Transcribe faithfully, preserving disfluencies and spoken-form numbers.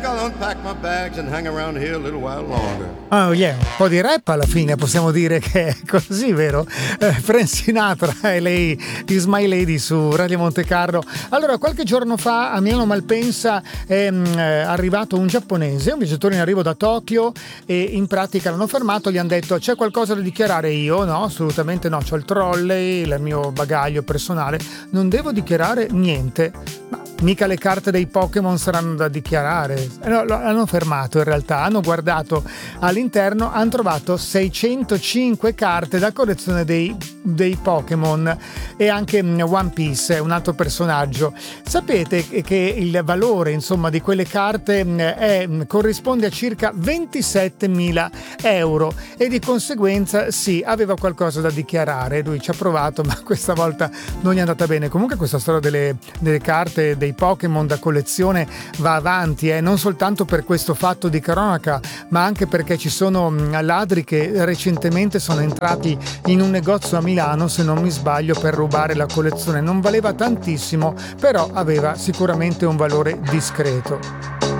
I'll unpack my bags and hang around here a little while longer. Oh yeah, un po' di rap alla fine, possiamo dire che è così, vero? Eh, Frank Sinatra e lei Is My Lady su Radio Monte Carlo. Allora, qualche giorno fa a Milano Malpensa è mh, arrivato un giapponese, un viaggiatore in arrivo da Tokyo, e in pratica l'hanno fermato, gli hanno detto: c'è qualcosa da dichiarare? Io no, assolutamente no, c'ho il trolley, il mio bagaglio personale, non devo dichiarare niente. Ma mica le carte dei Pokémon saranno da dichiarare. Eh no, l'hanno fermato, in realtà hanno guardato all'interno, hanno trovato seicentocinque carte da collezione dei, dei Pokémon e anche One Piece, un altro personaggio. Sapete che il valore, insomma, di quelle carte è, corrisponde a circa ventisettemila euro, e di conseguenza sì, aveva qualcosa da dichiarare. Lui ci ha provato, ma questa volta non gli è andata bene. Comunque questa storia delle, delle carte dei Pokémon da collezione va avanti, eh, non soltanto per questo fatto di cronaca, ma anche perché ci sono ladri che recentemente sono entrati in un negozio a Milano, se non mi sbaglio, per rubare la collezione. Non valeva tantissimo, però aveva sicuramente un valore discreto.